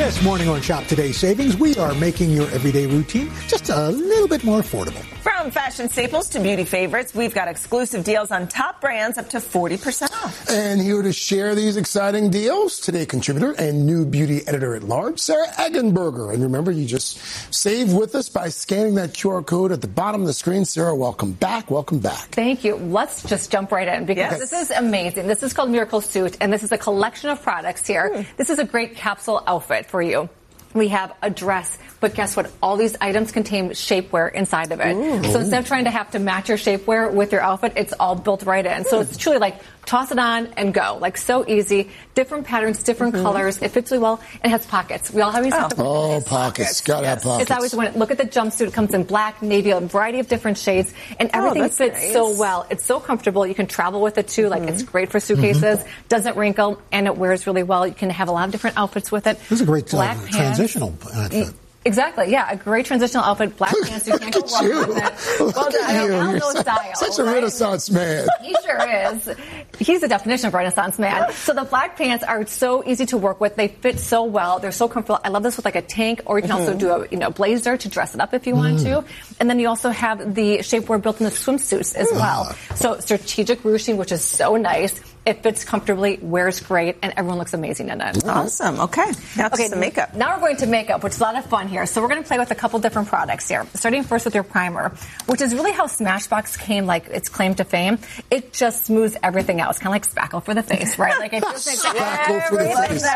This morning on Shop Today Savings, we are making your everyday routine just a little bit more affordable. From fashion staples to beauty favorites, we've got exclusive deals on top brands up to 40% off. And here to share these exciting deals, Today contributor and new beauty editor-at-large, Sarah Eggenberger. And remember, you just save with us by scanning that QR code at the bottom of the screen. Sarah, welcome back. Welcome back. Thank you. Let's just jump right in because this is amazing. This is called Miracle Suit, and this is a collection of products here. This is a great capsule outfit for you. We have a dress, but guess what? All these items contain shapewear inside of it. Ooh. So instead of trying to have to match your shapewear with your outfit, it's all built right in. So it's truly like toss it on and go. Like so easy. Different patterns, different colors. It fits really well. It has pockets. We all have these. Pockets. Gotta have pockets. It's always when look at the jumpsuit. It comes in black, navy, a variety of different shades, and everything fits so well. It's so comfortable. You can travel with it too. Like it's great for suitcases. Doesn't wrinkle, and it wears really well. You can have a lot of different outfits with it. This is a great transitional outfit. Exactly, yeah, a great transitional outfit, black pants, you can't go wrong with it. Well, I don't know style. Such a Renaissance man. He sure is. He's the definition of Renaissance man. So the black pants are so easy to work with. They fit so well. They're so comfortable. I love this with like a tank, or you can also do a blazer to dress it up if you want to. And then you also have the shapewear built in the swimsuits as well. So strategic ruching, which is so nice. It fits comfortably, wears great, and everyone looks amazing in it. Awesome. Okay. Now to makeup. Now we're going to makeup, which is a lot of fun here. So we're going to play with a couple different products here. Starting first with your primer, which is really how Smashbox came, like its claim to fame. It just smooths everything out. It's kind of like spackle for the face, right? Like it just makes spackle for the face.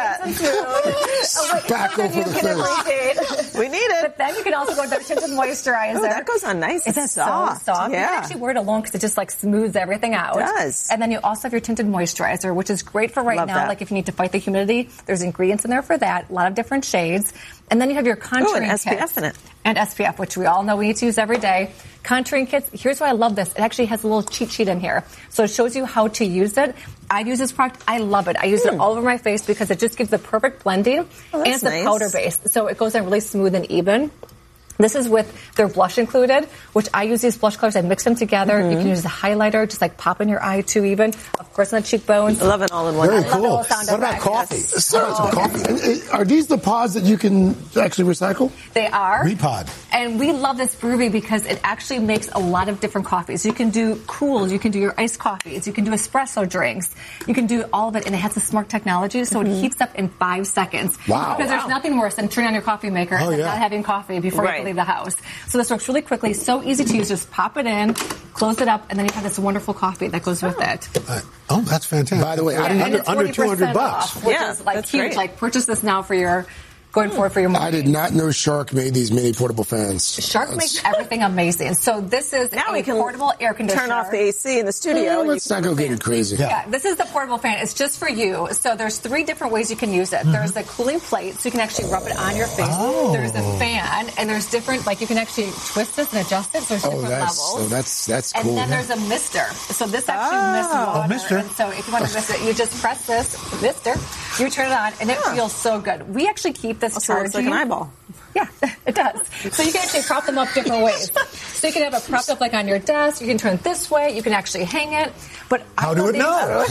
Spackle for the face. We need it. But then you can also go to the tinted moisturizer. Oh, that goes on nice. It's soft. So soft. Yeah. You can actually wear it alone because it just like smooths everything out. It does. And then you also have your tinted moisturizer, which is great for now. That. Like if you need to fight the humidity, there's ingredients in there for that. A lot of different shades. And then you have your contouring and SPF kit. in it. And SPF, which we all know we need to use every day. Contouring kits, here's why I love this. It actually has a little cheat sheet in here. So it shows you how to use it. I use this product. I love it. I use it all over my face because it just gives the perfect blending. And it's a powder base. So it goes in really smooth and even. This is with their blush included, which I use these blush colors. I mix them together. You can use a highlighter, just like pop in your eye too even. Of course, on the cheekbones. I love it all in one. Very cool. What about coffee? Coffee. Are these the pods that you can actually recycle? They are. Repod. And we love this brewery because it actually makes a lot of different coffees. You can do cools. You can do your iced coffees. You can do espresso drinks. You can do all of it. And it has the smart technology, so it heats up in 5 seconds. Wow. Because there's nothing worse than turning on your coffee maker and not having coffee before you leave the house. So this works really quickly, so easy to use. Just pop it in, close it up, and then you have this wonderful coffee that goes with it. That's fantastic. By the way, under $200 off, which is like huge. Great. Like purchase this now for your going forward for your morning. I did not know Shark made these mini portable fans. Shark makes everything amazing. So this is now a portable air conditioner. Turn off the AC in the studio. Let's not go getting crazy. Yeah, this is the portable fan. It's just for you. So there's 3 different ways you can use it. There's the cooling plate, so you can actually rub it on your face. There's a fan, and there's different, like you can actually twist this and adjust it. So there's different levels. So that's cool. And then there's a mister. So this actually mists water. Mister. And so if you want to mist it, you just press this mister. You turn it on, and it feels so good. We actually keep this charging. Like an eyeball. Yeah, it does. So you can actually prop them up different ways. So you can have it propped up like on your desk. You can turn it this way. You can actually hang it. But How do it know?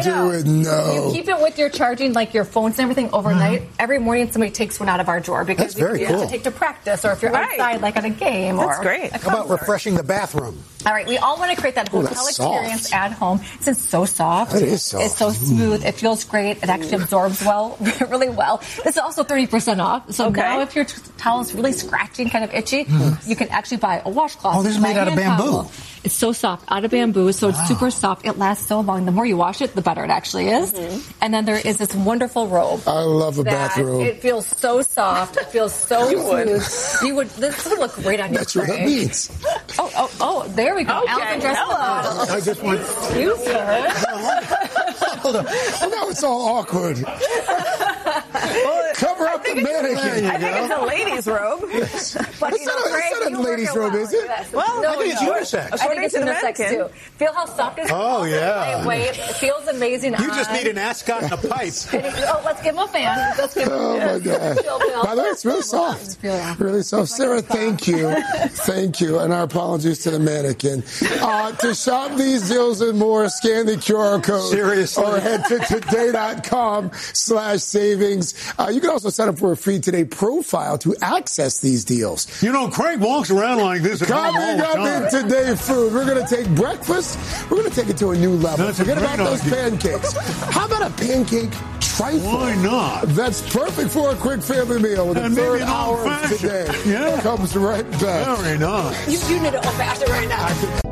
You keep it with your charging, like your phones and everything overnight. Every morning somebody takes one out of our drawer because you have to take to practice, or if you're outside like on a game. That's great. How about refreshing the bathroom? All right, we all want to create that hotel experience at home. It's so soft. It is soft. It's so smooth. It feels great. It actually absorbs really well. This is also 30% off. So now if your towel is really scratchy and kind of itchy, you can actually buy a washcloth. Oh, this is made out of bamboo. Towel. It's so soft, out of bamboo, so it's super soft. It lasts so long. The more you wash it, the better it actually is. And then there is this wonderful robe. I love a bathrobe. It feels so soft. It feels so smooth. You would. This would look great on your That's what that means. Oh, there we go. Okay. Alvin dressed up. I just want. Excuse her. Hold on. Well, now it's all awkward. Cover up the mannequin. I think it's a lady's robe. But It's not a lady's robe, is it? Well, I think it's unisex. According to the mannequin too. Feel how soft it is. Oh, yeah. Lightweight. It feels amazing. You just need an ascot and a pipe. Let's give him a fan. Let's give him Oh, my God. By the way, it's really soft. Really soft. Sarah, thank you. Thank you. And our apologies to the mannequin. To shop these deals and more, scan the QR code. Seriously. Or head to today.com/savings. You can also sign up for our Feed Today profile to access these deals. You know, Craig walks around like this at home all the Coming time. up in Today Food, we're going to take breakfast. We're going to take it to a new level. That's a Forget about great those idea. pancakes. How about a pancake trifle? Why not? That's perfect for a quick family meal with the And maybe third an hour of old-fashioned. Today. Yeah. Comes right back. Very nice. You need it old fashioned right now.